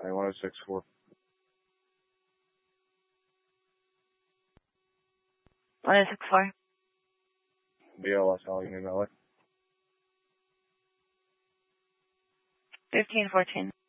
Hey, 1064. What is it for? BLS Allegheny Valley. 1514.